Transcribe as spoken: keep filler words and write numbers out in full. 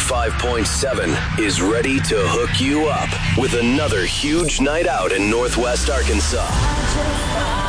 five point seven is ready to hook you up with another huge night out in Northwest Arkansas.